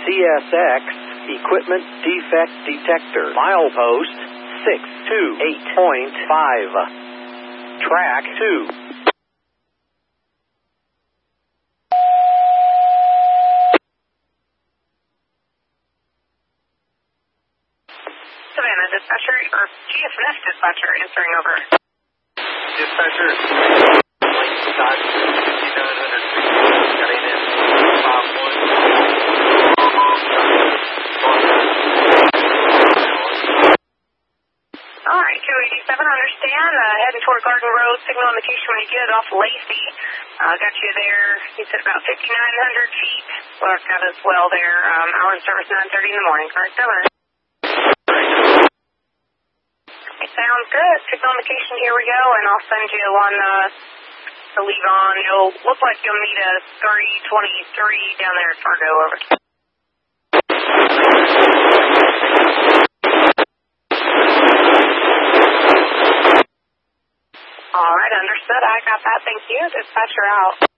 CSX Equipment Defect Detector. Milepost 628.5. Track 2. Savannah dispatcher, or GSNF dispatcher answering over. Dispatcher, Lane Scott, 5900 feet, got in at 5-1. Alright, 287, understand. Heading toward Garden Road, signal indication when you get it off Lacey. Got you there, you said about 5,900 feet. Well, got us well there. Hour of service 9:30 in the morning, correct? Over. Sounds good. Signal indication, here we go, and I'll send you one to leave on. You'll look like you'll meet us 323 down there at Fargo. Over. All right, understood. I got that. Thank you. Dispatcher out.